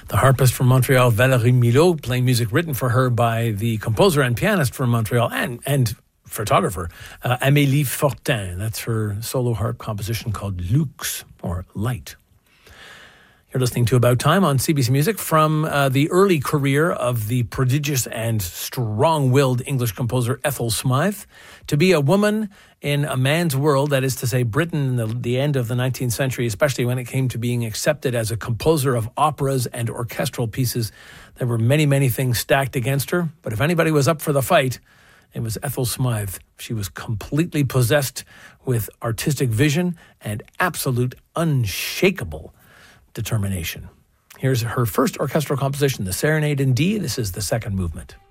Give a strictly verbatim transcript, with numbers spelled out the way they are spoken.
The harpist from Montreal, Valérie Milot, playing music written for her by the composer and pianist from Montreal and, and photographer, uh, Amélie Fortin. That's her solo harp composition called Lux, or Light. You're listening to About Time on C B C Music from uh, the early career of the prodigious and strong-willed English composer Ethel Smythe. To be a woman in a man's world, that is to say Britain in the, the end of the nineteenth century, especially when it came to being accepted as a composer of operas and orchestral pieces, there were many, many things stacked against her. But if anybody was up for the fight, it was Ethel Smythe. She was completely possessed with artistic vision and absolute unshakable determination. Here's her first orchestral composition, the Serenade in D. This is the second movement.